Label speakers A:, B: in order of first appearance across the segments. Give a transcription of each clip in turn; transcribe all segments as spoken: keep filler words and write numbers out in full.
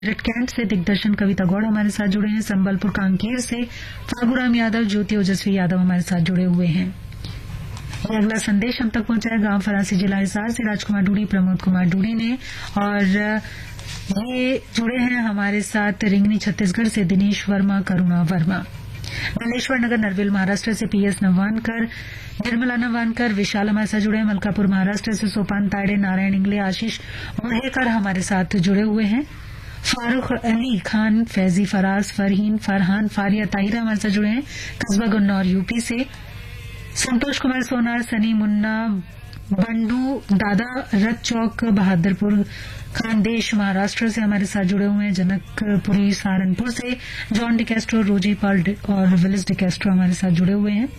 A: Cantt से दिग्दर्शन कविता गौड़ हमारे साथ जुड़े हैं। संबलपुर कांकेर से फागुराम यादव, ज्योति ओजस्वी यादव हमारे साथ जुड़े हुए हैं। ये अगला संदेश हम तक पहुंचा है गांव फरासी जिला हिसार से राजकुमार डूडी, प्रमोद कुमार डूडी ने, और ये जुड़े हैं हमारे साथ रिंगनी छत्तीसगढ़ से दिनेश वर्मा, करुणा वर्मा। मल्लेश्वर नगर नरविल महाराष्ट्र से पीएस नवानकर, निर्मला नवानकर, विशाल हमारे साथ जुड़े हैं। मलकापुर महाराष्ट्र से सोपान तायडे, नारायण इंगले, आशीष मोहेकर हमारे साथ जुड़े हुए हैं। फारूक अली खान, फैजी फराज, फरहीन, फरहान, फारिया ताहिरा हमारे साथ जुड़े हैं कस्बा गुन्नौर यूपी से। संतोष कुमार सोनार, सनी मुन्ना, बंडू दादा, रथ चौक, बहादुरपुर खानदेश महाराष्ट्र से हमारे साथ जुड़े हुए हैं। जनकपुरी सहारनपुर से जॉन डिकेस्ट्रो, रोजी पाल और विलिस डिकेस्ट्रो हमारे साथ जुड़े हुए हैं।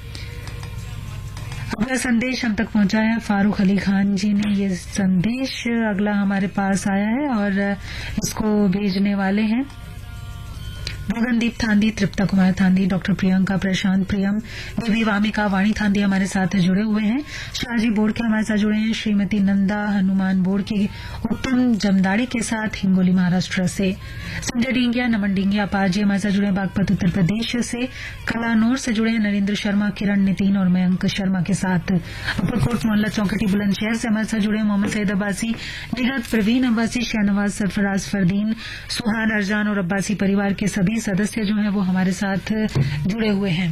A: अगला संदेश हम तक पहुंचा है फारूक अली खान जी ने। ये संदेश अगला हमारे पास आया है और इसको भेजने वाले हैं गगनदीप थांदी, तृप्ता कुमार थांदी, डॉक्टर प्रियंका, प्रशांत प्रियम, बेबी वामिका, वाणी थांदी हमारे साथ जुड़े हुए हैं। शाहजी बोड़के हमारे साथ जुड़े हैं। श्रीमती नंदा हनुमान बोड़के, उत्तम जमदाड़ी के साथ हिंगोली महाराष्ट्र से। संजय डिंगिया, नमन डिंगिया पाजी हमारे साथ जुड़े हैं बागपत उत्तर प्रदेश से। कलानौर से जुड़े हैं नरेंद्र शर्मा, किरण नितिन और मयंक शर्मा के साथ। अपरकोट मोहल्ला चौकटी बुलंदशहर से हमारे साथ जुड़े हैं मोहम्मद सईद अब्बासी, निगत प्रवीण अब्बासी, शाहनवाज सरफराज, फरदीन, सुहान अरजान और अब्बासी परिवार के सभी सदस्य जो हैं वो हमारे साथ जुड़े हुए हैं।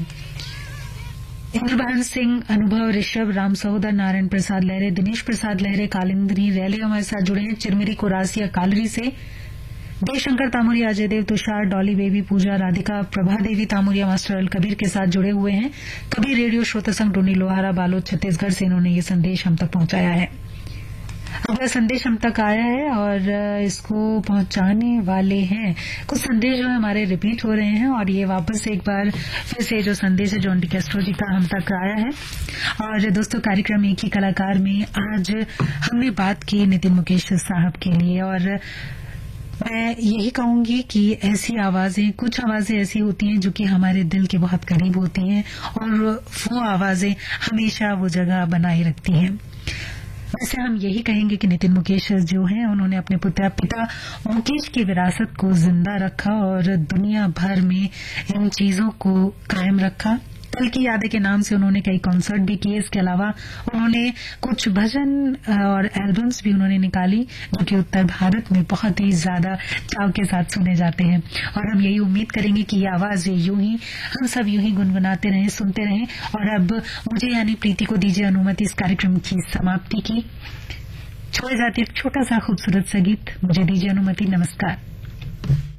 A: इंद्रबहन सिंह, अनुभव, ऋषभ, राम सहोदर, नारायण प्रसाद लहरे, दिनेश प्रसाद लहरे, कालिंद्री रैले हमारे साथ जुड़े हैं। चिरमिरी कोरासिया कालरी से देवशंकर तामुरिया, अजय देव, तुषार, डॉली बेबी, पूजा, राधिका, प्रभा देवी तामुरिया, मास्टर अल कबीर के साथ जुड़े हुए हैं। कबीर रेडियो श्रोता संघ टोनी लोहारा, बालोद, छत्तीसगढ़ से इन्होंने ये संदेश हम तक पहुंचाया है। अगला संदेश हम तक आया है और इसको पहुंचाने वाले हैं। कुछ संदेश जो है हमारे रिपीट हो रहे हैं और ये वापस एक बार फिर से जो संदेश है जॉन डिकेस्ट्रो जी का हम तक आया है। और दोस्तों, कार्यक्रम एक ही कलाकार में आज हमने बात की नितिन मुकेश साहब के लिए, और मैं यही कहूंगी कि ऐसी आवाजें, कुछ आवाजें ऐसी होती हैं जो कि हमारे दिल के बहुत करीब होती हैं और वो आवाजें हमेशा वो जगह बनाए रखती हैं। वैसे हम यही कहेंगे कि नितिन मुकेश जो हैं उन्होंने अपने पुत्र पिता मुकेश की विरासत को जिंदा रखा और दुनिया भर में इन चीजों को कायम रखा। कल की यादें के नाम से उन्होंने कई कॉन्सर्ट भी किए। इसके अलावा उन्होंने कुछ भजन और एल्बम्स भी उन्होंने निकाली जो कि उत्तर भारत में बहुत ही ज्यादा चाव के साथ सुने जाते हैं। और हम यही उम्मीद करेंगे कि ये आवाज यूं ही हम सब यूं ही गुनगुनाते रहें, सुनते रहें। और अब मुझे यानी प्रीति को दीजिए अनुमति इस कार्यक्रम की समाप्ति की। छोड़ जाती एक छोटा सा खूबसूरत सा गीत, मुझे दीजिए अनुमति। नमस्कार।